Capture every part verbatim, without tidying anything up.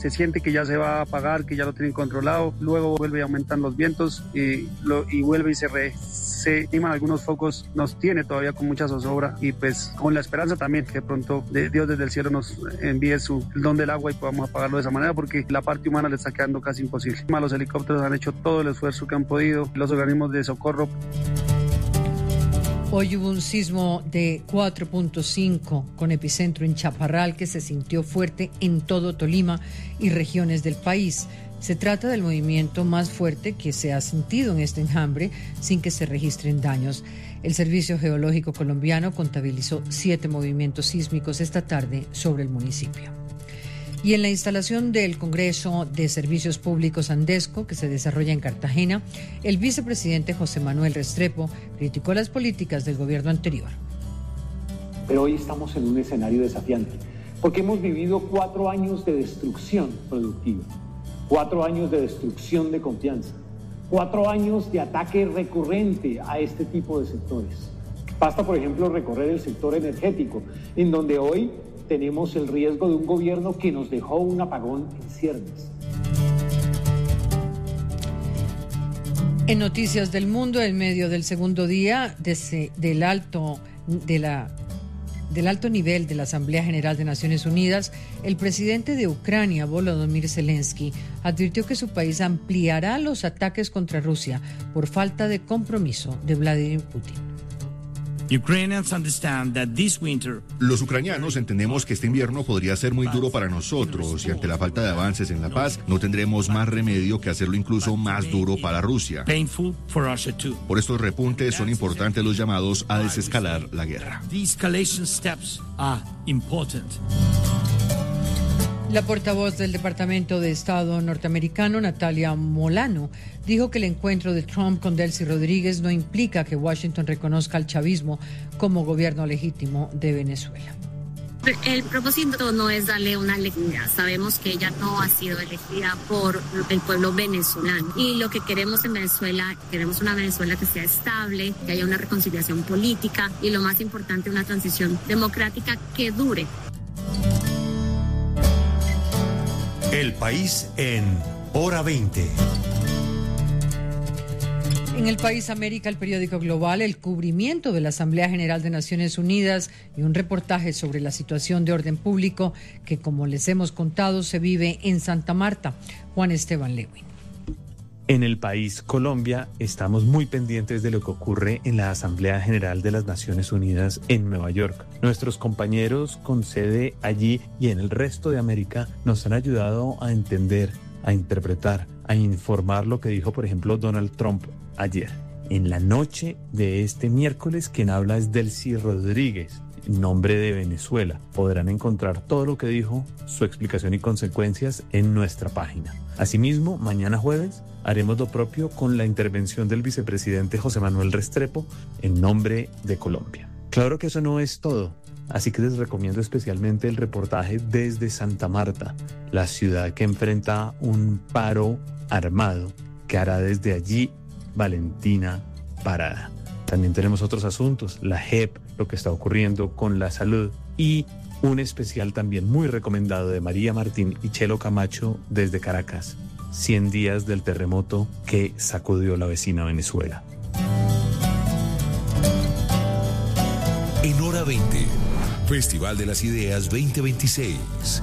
se siente que ya se va a apagar, que ya lo tienen controlado, luego vuelve y aumentan los vientos y, lo, y vuelve y se, re, se animan algunos focos, nos tiene todavía con mucha zozobra y pues con la esperanza también que pronto de Dios desde el cielo nos envíe su el don del agua y podamos apagarlo de esa manera, porque la parte humana le está quedando casi imposible. Los helicópteros han hecho todo el esfuerzo que han podido, los organismos de socorro. Hoy hubo un sismo de cuatro punto cinco con epicentro en Chaparral que se sintió fuerte en todo Tolima y regiones del país. Se trata del movimiento más fuerte que se ha sentido en este enjambre sin que se registren daños. El Servicio Geológico Colombiano contabilizó siete movimientos sísmicos esta tarde sobre el municipio. Y en la instalación del Congreso de Servicios Públicos Andesco, que se desarrolla en Cartagena, el vicepresidente José Manuel Restrepo criticó las políticas del gobierno anterior. Pero hoy estamos en un escenario desafiante, porque hemos vivido cuatro años de destrucción productiva, cuatro años de destrucción de confianza, cuatro años de ataque recurrente a este tipo de sectores. Basta, por ejemplo, recorrer el sector energético, en donde hoy tenemos el riesgo de un gobierno que nos dejó un apagón en ciernes. En Noticias del Mundo, en medio del segundo día de ese, del, alto, de la, del alto nivel de la Asamblea General de Naciones Unidas, el presidente de Ucrania, Volodymyr Zelensky, advirtió que su país ampliará los ataques contra Rusia por falta de compromiso de Vladimir Putin. Los ucranianos entendemos que este invierno podría ser muy duro para nosotros y ante la falta de avances en la paz no tendremos más remedio que hacerlo incluso más duro para Rusia. Por estos repuntes son importantes los llamados a desescalar la guerra. La portavoz del Departamento de Estado norteamericano, Natalia Molano, dijo que el encuentro de Trump con Delcy Rodríguez no implica que Washington reconozca al chavismo como gobierno legítimo de Venezuela. El propósito no es darle una lectura. Sabemos que ella no ha sido elegida por el pueblo venezolano. Y lo que queremos en Venezuela, queremos una Venezuela que sea estable, que haya una reconciliación política y lo más importante, una transición democrática que dure. El país en Hora veinte. En el País América, el periódico Global, el cubrimiento de la Asamblea General de Naciones Unidas y un reportaje sobre la situación de orden público que, como les hemos contado, se vive en Santa Marta. Juan Esteban Lewin. En el país Colombia estamos muy pendientes de lo que ocurre en la Asamblea General de las Naciones Unidas en Nueva York. Nuestros compañeros con sede allí y en el resto de América nos han ayudado a entender, a interpretar, a informar lo que dijo, por ejemplo, Donald Trump ayer. En la noche de este miércoles, quien habla es Delcy Rodríguez, en nombre de Venezuela. Podrán encontrar todo lo que dijo, su explicación y consecuencias en nuestra página. Asimismo, mañana jueves haremos lo propio con la intervención del vicepresidente José Manuel Restrepo en nombre de Colombia. Claro que eso no es todo, así que les recomiendo especialmente el reportaje desde Santa Marta, la ciudad que enfrenta un paro armado que hará desde allí Valentina Parada. También tenemos otros asuntos, la J E P, lo que está ocurriendo con la salud y un especial también muy recomendado de María Martín y Chelo Camacho desde Caracas, cien días del terremoto que sacudió la vecina Venezuela. En Hora veinte, Festival de las Ideas veinte veintiséis.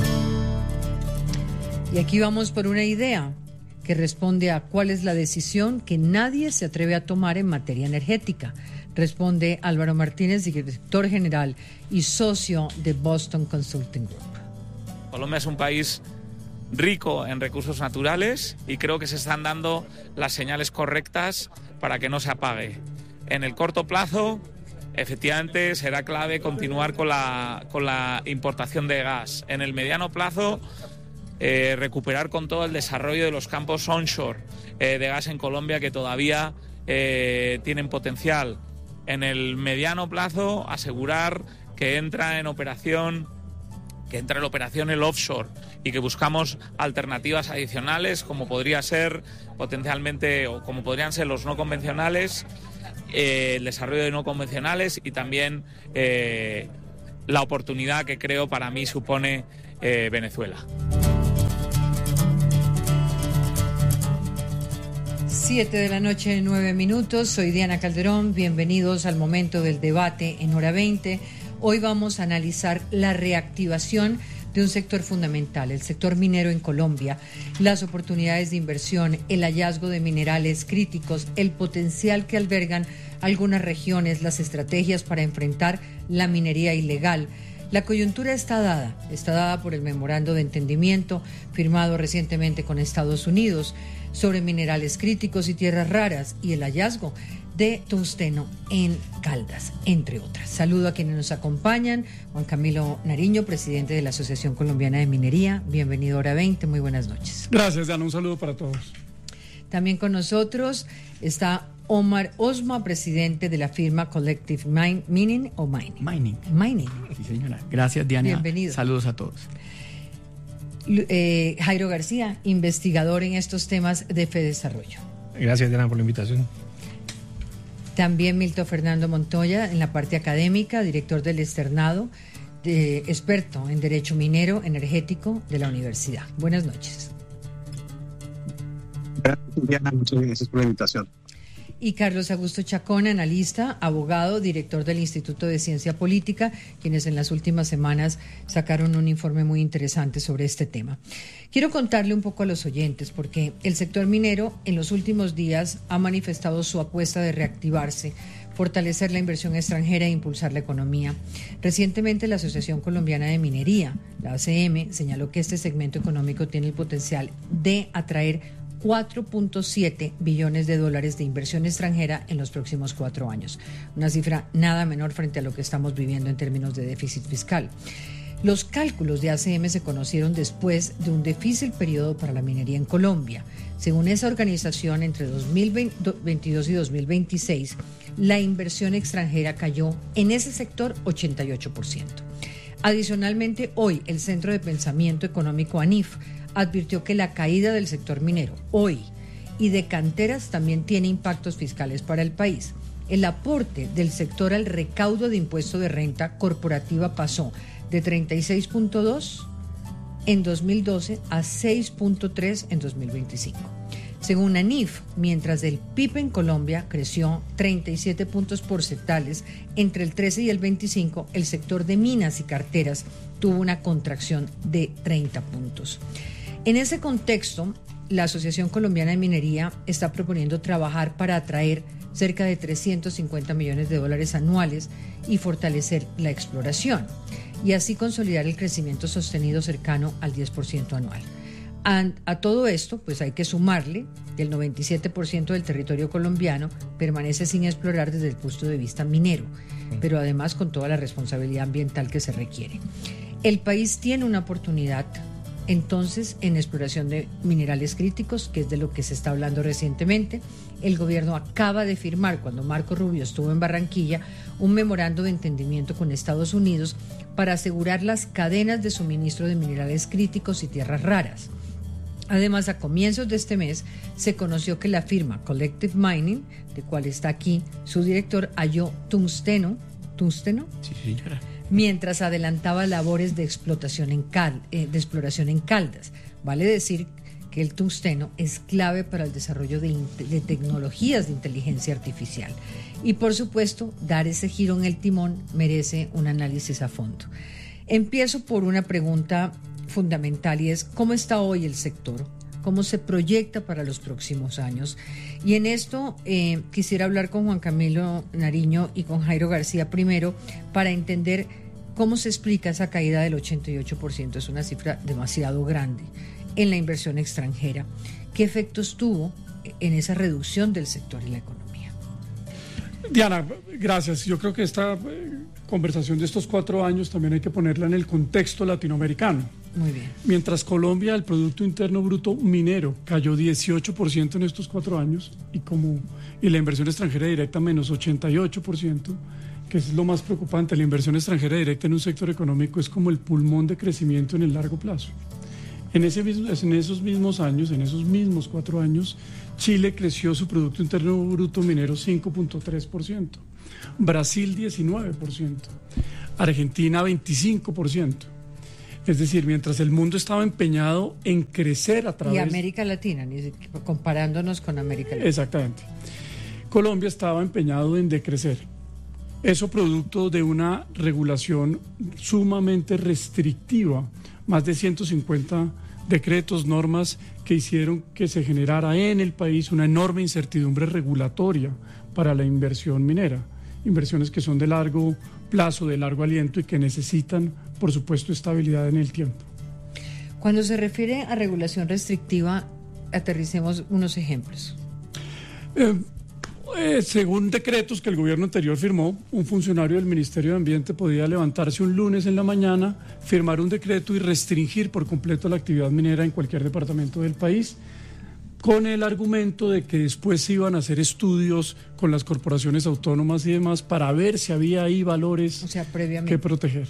Y aquí vamos por una idea que responde a cuál es la decisión que nadie se atreve a tomar en materia energética. Responde Álvaro Martínez, director general y socio de Boston Consulting Group. Colombia es un país rico en recursos naturales y creo que se están dando las señales correctas para que no se apague. En el corto plazo, efectivamente, será clave continuar con la, con la importación de gas. En el mediano plazo, Eh, recuperar con todo el desarrollo de los campos onshore eh, de gas en Colombia que todavía eh, tienen potencial. En el mediano plazo, asegurar que entra en operación que entra en operación el offshore y que buscamos alternativas adicionales como podría ser potencialmente o como podrían ser los no convencionales, eh, el desarrollo de no convencionales y también eh, la oportunidad que creo para mí supone eh, Venezuela. Siete de la noche, nueve minutos. Soy Diana Calderón. Bienvenidos al momento del debate en Hora veinte. Hoy vamos a analizar la reactivación de un sector fundamental, el sector minero en Colombia, las oportunidades de inversión, el hallazgo de minerales críticos, el potencial que albergan algunas regiones, las estrategias para enfrentar la minería ilegal. La coyuntura está dada, está dada por el memorando de entendimiento firmado recientemente con Estados Unidos sobre minerales críticos y tierras raras y el hallazgo de tungsteno en Caldas, entre otras. Saludo a quienes nos acompañan. Juan Camilo Nariño, presidente de la Asociación Colombiana de Minería. Bienvenido a Hora veinte, muy buenas noches. Gracias, Diana, un saludo para todos. También con nosotros está Omar Osma, presidente de la firma Collective Mine, Mining o Mining. Mining. Mining. Sí, señora. Gracias, Diana. Bienvenido. Saludos a todos. Eh, Jairo García, investigador en estos temas de Fedesarrollo. Gracias, Diana, por la invitación. También Milton Fernando Montoya, en la parte académica, director del externado, de, experto en Derecho Minero Energético de la Universidad. Buenas noches. Gracias, Diana, muchas gracias por la invitación. Y Carlos Augusto Chacón, analista, abogado, director del Instituto de Ciencia Política, quienes en las últimas semanas sacaron un informe muy interesante sobre este tema. Quiero contarle un poco a los oyentes, porque el sector minero en los últimos días ha manifestado su apuesta de reactivarse, fortalecer la inversión extranjera e impulsar la economía. Recientemente la Asociación Colombiana de Minería, la A C M, señaló que este segmento económico tiene el potencial de atraer cuatro punto siete billones de dólares de inversión extranjera en los próximos cuatro años. Una cifra nada menor frente a lo que estamos viviendo en términos de déficit fiscal. Los cálculos de A C M se conocieron después de un difícil periodo para la minería en Colombia. Según esa organización, entre dos mil veintidós y dos mil veintiséis, la inversión extranjera cayó en ese sector ochenta y ocho por ciento. Adicionalmente, hoy el Centro de Pensamiento Económico ANIF advirtió que la caída del sector minero hoy y de canteras también tiene impactos fiscales para el país. El aporte del sector al recaudo de impuesto de renta corporativa pasó de treinta y seis punto dos en dos mil doce a seis punto tres en dos mil veinticinco. Según ANIF, mientras el P I B en Colombia creció treinta y siete puntos porcentuales entre el trece y el veinticinco, el sector de minas y carteras tuvo una contracción de treinta puntos. En ese contexto, la Asociación Colombiana de Minería está proponiendo trabajar para atraer cerca de trescientos cincuenta millones de dólares anuales y fortalecer la exploración, y así consolidar el crecimiento sostenido cercano al diez por ciento anual. A, a todo esto, pues hay que sumarle que el noventa y siete por ciento del territorio colombiano permanece sin explorar desde el punto de vista minero, pero además con toda la responsabilidad ambiental que se requiere. El país tiene una oportunidad entonces en exploración de minerales críticos, que es de lo que se está hablando recientemente. El gobierno acaba de firmar, cuando Marco Rubio estuvo en Barranquilla, un memorando de entendimiento con Estados Unidos para asegurar las cadenas de suministro de minerales críticos y tierras raras. Además, a comienzos de este mes se conoció que la firma Collective Mining, de cual está aquí su director, halló tungsteno, ¿tungsteno? Sí, señora. Mientras adelantaba labores de explotación en cal, eh, de exploración en Caldas. Vale decir que el tungsteno es clave para el desarrollo de, de tecnologías de inteligencia artificial. Y por supuesto, dar ese giro en el timón merece un análisis a fondo. Empiezo por una pregunta fundamental, y es: ¿cómo está hoy el sector? ¿Cómo se proyecta para los próximos años? Y en esto eh, quisiera hablar con Juan Camilo Nariño y con Jairo García primero, para entender cómo se explica esa caída del ochenta y ocho por ciento. Es una cifra demasiado grande en la inversión extranjera. ¿Qué efectos tuvo en esa reducción del sector y la economía? Diana, gracias. Yo creo que esta conversación de estos cuatro años también hay que ponerla en el contexto latinoamericano. Muy bien. Mientras Colombia, el Producto Interno Bruto minero cayó dieciocho por ciento en estos cuatro años y, como, y la inversión extranjera directa menos ochenta y ocho por ciento, que es lo más preocupante. La inversión extranjera directa en un sector económico es como el pulmón de crecimiento en el largo plazo. En, ese mismo, en esos mismos años, en esos mismos cuatro años, Chile creció su Producto Interno Bruto minero cinco punto tres por ciento, Brasil diecinueve por ciento, Argentina veinticinco por ciento. Es decir, mientras el mundo estaba empeñado en crecer a través... Y América Latina, comparándonos con América Latina. Exactamente. Colombia estaba empeñado en decrecer. Eso producto de una regulación sumamente restrictiva, más de ciento cincuenta decretos, normas que hicieron que se generara en el país una enorme incertidumbre regulatoria para la inversión minera. Inversiones que son de largo plazo, de largo aliento y que necesitan, por supuesto, estabilidad en el tiempo. Cuando se refiere a regulación restrictiva, aterricemos unos ejemplos. Eh, eh, según decretos que el gobierno anterior firmó, un funcionario del Ministerio de Ambiente podía levantarse un lunes en la mañana, firmar un decreto y restringir por completo la actividad minera en cualquier departamento del país, con el argumento de que después se iban a hacer estudios con las corporaciones autónomas y demás para ver si había ahí valores, o sea, previamente, que proteger.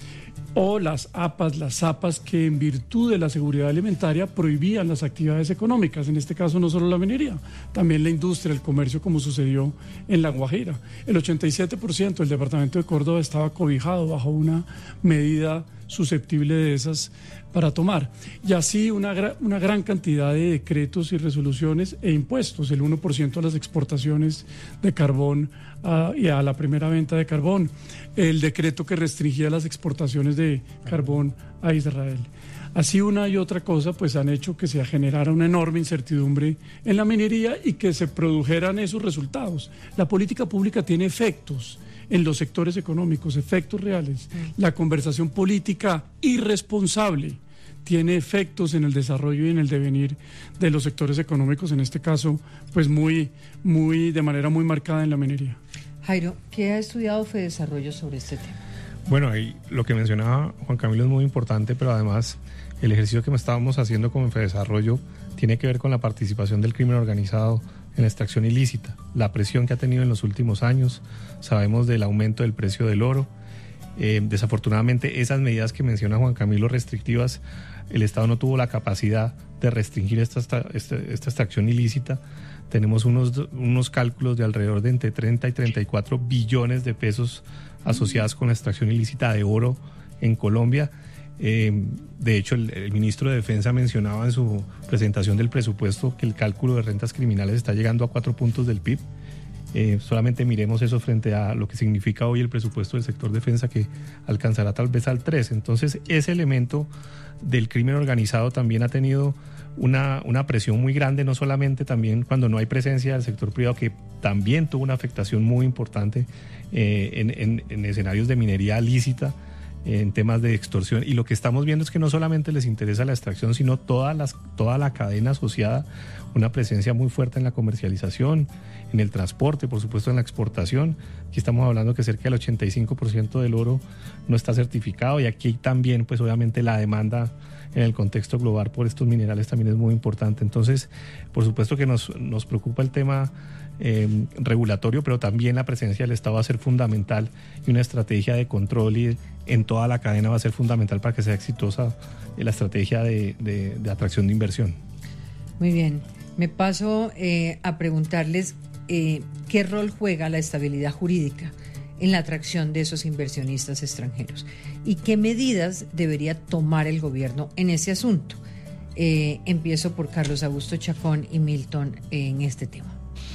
O las A P As, las A P As, que en virtud de la seguridad alimentaria prohibían las actividades económicas, en este caso no solo la minería, también la industria, el comercio, como sucedió en La Guajira. El ochenta y siete por ciento del departamento de Córdoba estaba cobijado bajo una medida susceptible de esas para tomar. Y así una, gra- una gran cantidad de decretos y resoluciones e impuestos, el uno por ciento a las exportaciones de carbón a, y a la primera venta de carbón, el decreto que restringía las exportaciones de carbón a Israel. Así una y otra cosa pues han hecho que se generara una enorme incertidumbre en la minería y que se produjeran esos resultados. La política pública tiene efectos en los sectores económicos, efectos reales. La conversación política irresponsable tiene efectos en el desarrollo y en el devenir de los sectores económicos, en este caso, pues muy, muy, de manera muy marcada en la minería. Jairo, ¿qué ha estudiado Fedesarrollo sobre este tema? Bueno, ahí lo que mencionaba Juan Camilo es muy importante, pero además el ejercicio que estábamos haciendo con Fedesarrollo tiene que ver con la participación del crimen organizado en la extracción ilícita, la presión que ha tenido en los últimos años, sabemos del aumento del precio del oro. Eh, desafortunadamente esas medidas que menciona Juan Camilo restrictivas, el Estado no tuvo la capacidad de restringir esta, esta, esta, esta extracción ilícita. Tenemos unos, unos cálculos de alrededor de entre treinta y treinta y cuatro billones de pesos asociados con la extracción ilícita de oro en Colombia. Eh, de hecho, el, el ministro de Defensa mencionaba en su presentación del presupuesto que el cálculo de rentas criminales está llegando a cuatro puntos del P I B. Eh, solamente miremos eso frente a lo que significa hoy el presupuesto del sector defensa, que alcanzará tal vez al tres. Entonces, ese elemento del crimen organizado también ha tenido una, una presión muy grande, no solamente también cuando no hay presencia del sector privado, que también tuvo una afectación muy importante eh, en, en, en escenarios de minería lícita, en temas de extorsión, y lo que estamos viendo es que no solamente les interesa la extracción, sino toda, las, toda la cadena asociada, una presencia muy fuerte en la comercialización, en el transporte, por supuesto en la exportación. Aquí estamos hablando que cerca del ochenta y cinco por ciento del oro no está certificado, y aquí también pues obviamente la demanda en el contexto global por estos minerales también es muy importante. Entonces, por supuesto que nos, nos preocupa el tema Eh, regulatorio, pero también la presencia del Estado va a ser fundamental, y una estrategia de control y en toda la cadena va a ser fundamental para que sea exitosa la estrategia de, de, de atracción de inversión. Muy bien, me paso eh, a preguntarles eh, qué rol juega la estabilidad jurídica en la atracción de esos inversionistas extranjeros y qué medidas debería tomar el gobierno en ese asunto. Eh, empiezo por Carlos Augusto Chacón y Milton en este tema.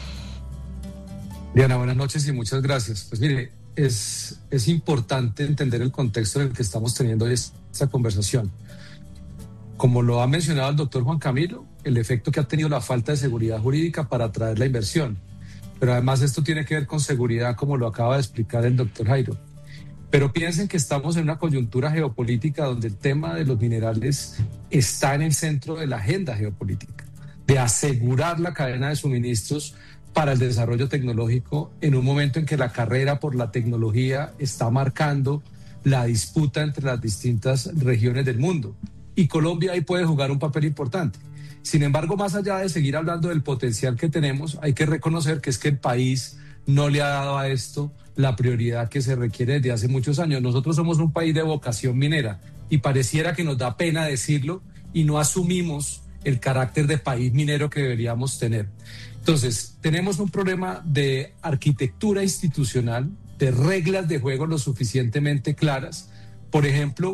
Diana, buenas noches y muchas gracias. Pues mire, es, es importante entender el contexto en el que estamos teniendo esta conversación. Como lo ha mencionado el doctor Juan Camilo, el efecto que ha tenido la falta de seguridad jurídica para atraer la inversión. Pero además esto tiene que ver con seguridad, como lo acaba de explicar el doctor Jairo. Pero piensen que estamos en una coyuntura geopolítica donde el tema de los minerales está en el centro de la agenda geopolítica, de asegurar la cadena de suministros para el desarrollo tecnológico en un momento en que la carrera por la tecnología está marcando la disputa entre las distintas regiones del mundo. Y Colombia ahí puede jugar un papel importante. Sin embargo, más allá de seguir hablando del potencial que tenemos, hay que reconocer que es que el país no le ha dado a esto la prioridad que se requiere desde hace muchos años. Nosotros somos un país de vocación minera y pareciera que nos da pena decirlo y no asumimos el carácter de país minero que deberíamos tener. Entonces, tenemos un problema de arquitectura institucional, de reglas de juego lo suficientemente claras. Por ejemplo,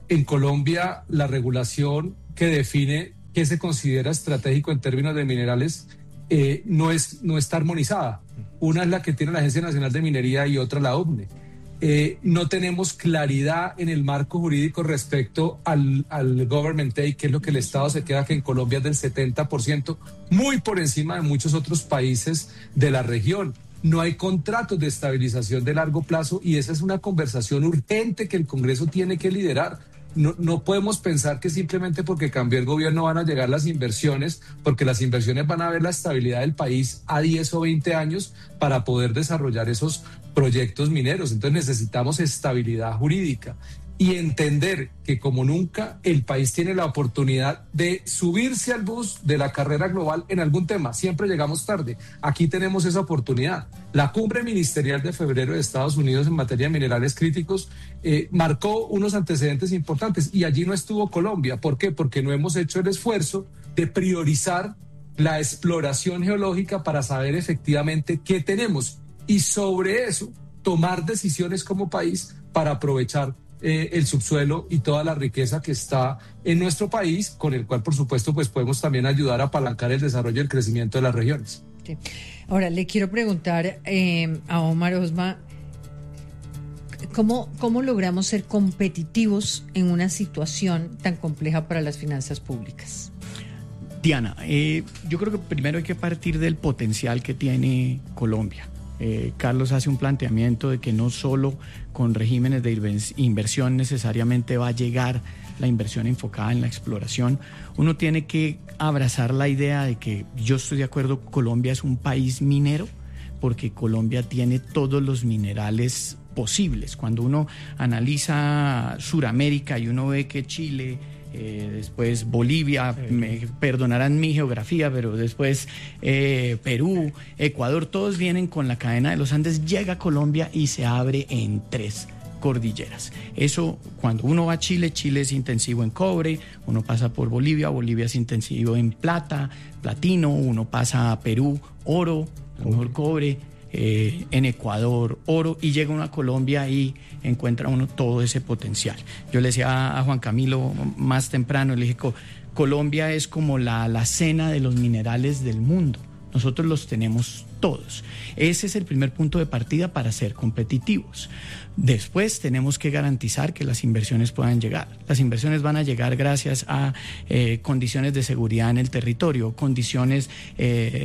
en Colombia la regulación que define qué se considera estratégico en términos de minerales eh, no, es, no está armonizada. Una es la que tiene la Agencia Nacional de Minería y otra la O C N E. Eh, no tenemos claridad en el marco jurídico respecto al, al government take, que es lo que el Estado se queda, que en Colombia es del setenta por ciento, muy por encima de muchos otros países de la región. No hay contratos de estabilización de largo plazo y esa es una conversación urgente que el Congreso tiene que liderar. No, no podemos pensar que simplemente porque cambió el gobierno van a llegar las inversiones, porque las inversiones van a ver la estabilidad del país a diez o veinte años para poder desarrollar esos proyectos mineros. Entonces necesitamos estabilidad jurídica y entender que como nunca el país tiene la oportunidad de subirse al bus de la carrera global en algún tema. Siempre llegamos tarde. Aquí tenemos esa oportunidad. La cumbre ministerial de febrero de Estados Unidos en materia de minerales críticos eh, marcó unos antecedentes importantes y allí no estuvo Colombia. ¿Por qué? Porque no hemos hecho el esfuerzo de priorizar la exploración geológica para saber efectivamente qué tenemos y sobre eso tomar decisiones como país para aprovechar Eh, el subsuelo y toda la riqueza que está en nuestro país, con el cual por supuesto pues podemos también ayudar a apalancar el desarrollo y el crecimiento de las regiones. Sí. Ahora le quiero preguntar eh, a Omar Osma, ¿cómo, ¿cómo logramos ser competitivos en una situación tan compleja para las finanzas públicas? Diana, eh, yo creo que primero hay que partir del potencial que tiene Colombia. Eh, Carlos hace un planteamiento de que no solo con regímenes de inversión necesariamente va a llegar la inversión enfocada en la exploración. Uno tiene que abrazar la idea de que yo estoy de acuerdo, Colombia es un país minero porque Colombia tiene todos los minerales posibles. Cuando uno analiza Suramérica y uno ve que Chile, Eh, después Bolivia, sí. Me perdonarán mi geografía, pero después eh, Perú, Ecuador, todos vienen con la cadena de los Andes, llega a Colombia y se abre en tres cordilleras. Eso, cuando uno va a Chile, Chile es intensivo en cobre, uno pasa por Bolivia, Bolivia es intensivo en plata, platino, uno pasa a Perú, oro, a lo mejor cobre, eh, en Ecuador, oro, y llega uno a Colombia y encuentra uno todo ese potencial. Yo le decía a Juan Camilo más temprano, le dije, Colombia es como la, la cena de los minerales del mundo. Nosotros los tenemos todos. Ese es el primer punto de partida para ser competitivos. Después tenemos que garantizar que las inversiones puedan llegar. Las inversiones van a llegar gracias a eh, condiciones de seguridad en el territorio, condiciones eh,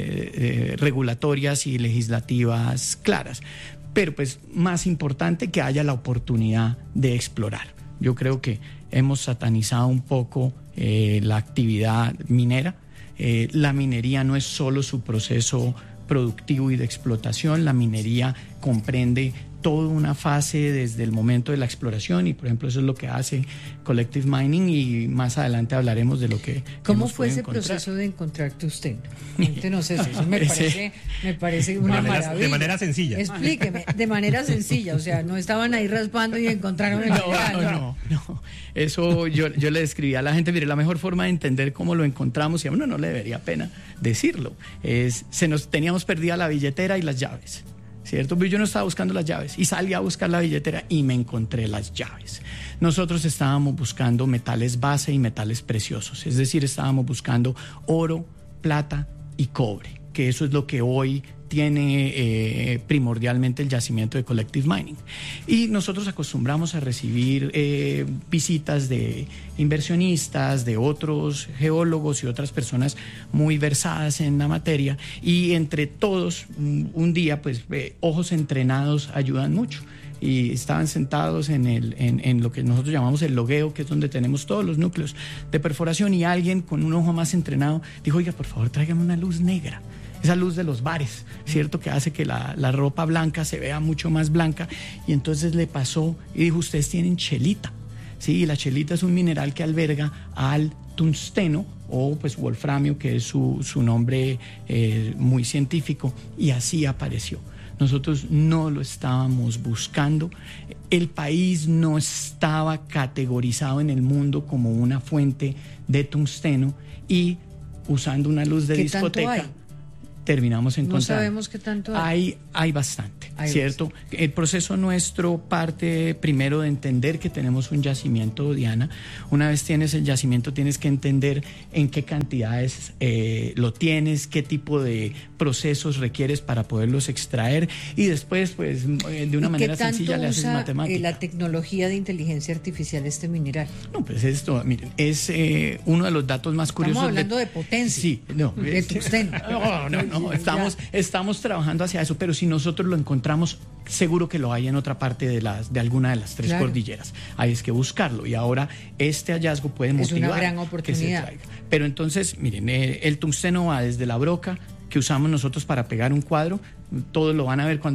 eh, regulatorias y legislativas claras. Pero pues más importante que haya la oportunidad de explorar. Yo creo que hemos satanizado un poco eh, la actividad minera. Eh, la minería no es solo su proceso productivo y de explotación, la minería comprende toda una fase desde el momento de la exploración y por ejemplo eso es lo que hace Collective Mining y más adelante hablaremos de lo que ¿Cómo fue ese encontrar. proceso de encontrarte usted? Cuéntenos eso, eso me parece, me parece una de manera, maravilla. De manera sencilla. Explíqueme, de manera sencilla, o sea, no estaban ahí raspando y encontraron el no, no, no, no, eso yo, yo le describí a la gente, mire, la mejor forma de entender cómo lo encontramos, y a uno no le debería pena decirlo, es, se nos teníamos perdida la billetera y las llaves. ¿Cierto? Pero yo no estaba buscando las llaves y salí a buscar la billetera y me encontré las llaves. Nosotros estábamos buscando metales base y metales preciosos, es decir, estábamos buscando oro, plata y cobre, que eso es lo que hoy tiene eh, primordialmente el yacimiento de Collective Mining. Y nosotros acostumbramos a recibir eh, visitas de inversionistas, de otros geólogos y otras personas muy versadas en la materia, y entre todos un, un día pues eh, ojos entrenados ayudan mucho. Y estaban sentados en, el, en, en lo que nosotros llamamos el logueo, que es donde tenemos todos los núcleos de perforación, y alguien con un ojo más entrenado dijo, oiga, por favor, tráigame una luz negra. Esa luz de los bares, ¿cierto? Que hace que la, la ropa blanca se vea mucho más blanca. Y entonces le pasó y dijo, ustedes tienen chelita. Sí, y la chelita es un mineral que alberga al tungsteno o pues wolframio, que es su, su nombre eh, muy científico, y así apareció. Nosotros no lo estábamos buscando. El país no estaba categorizado en el mundo como una fuente de tungsteno, y usando una luz de ¿Qué discoteca. tanto hay? terminamos encontrando. No sabemos qué tanto hay. Hay, hay bastante, hay ¿cierto? bastante. El proceso nuestro parte primero de entender que tenemos un yacimiento, Diana. Una vez tienes el yacimiento, tienes que entender en qué cantidades eh, lo tienes, qué tipo de procesos requieres para poderlos extraer y después, pues, de una manera sencilla le haces matemática. ¿Y la tecnología de inteligencia artificial este mineral? No, pues esto, miren, es eh, uno de los datos más curiosos. Estamos hablando de, de potencia. Sí, no. De tungsteno. No, no, no, estamos, estamos trabajando hacia eso, pero si nosotros lo encontramos, seguro que lo hay en otra parte de las de alguna de las tres claro. cordilleras. Hay es que buscarlo y ahora este hallazgo puede motivar es una gran que se oportunidad. traiga. Pero entonces, miren, eh, el tungsteno va desde la broca que usamos nosotros para pegar un cuadro, todos lo van a ver cuando